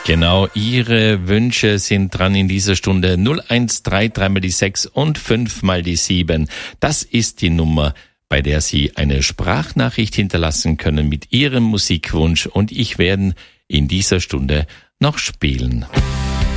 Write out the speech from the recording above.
Genau, Ihre Wünsche sind dran in dieser Stunde. 013 mal die 6 und 5 mal die 7. Das ist die Nummer, bei der Sie eine Sprachnachricht hinterlassen können mit Ihrem Musikwunsch und ich werde in dieser Stunde noch spielen.